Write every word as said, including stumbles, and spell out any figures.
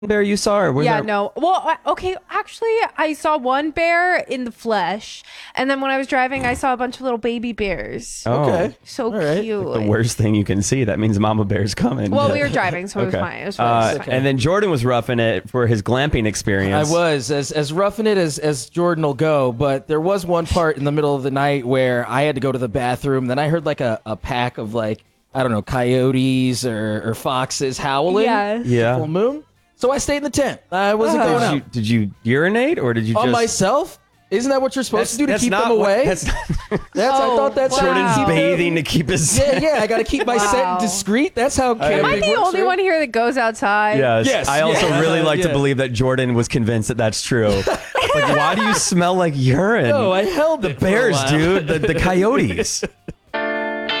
bear you saw? Or was Yeah, there... no. Well, I- okay, actually, I saw one bear in the flesh, and then when I was driving, I saw a bunch of little baby bears. Oh, Okay. So All right. cute. the worst thing you can see. That means Mama Bear's coming. Well, we were driving, so it was Okay. fine. It was fine. Uh, It was fine. And then Jordan was roughing it for his glamping I experience. was as as roughing it as as Jordan will go, but there was one part in the middle of the night where I had to go to the bathroom. Then I heard like a, a pack of like I don't know coyotes or, or foxes howling. Yeah. Yeah. Full moon. So I stayed in the tent. I wasn't going Did out you, did you urinate or did you on just... myself. Isn't that what you're supposed to do to That's keep not them what- away? that's not... That's I Oh, thought that's wow. how to Jordan's keep them- bathing to keep his... Yeah, yeah. I got to keep my Wow. scent discreet. That's how Am I camping the works, only right? one here that goes outside? Yes. Yes, I also yeah. really like to Yeah. believe that Jordan was convinced that that's true. Like, why do you smell like urine? No, I held the it for a bears, while. dude. The, the coyotes.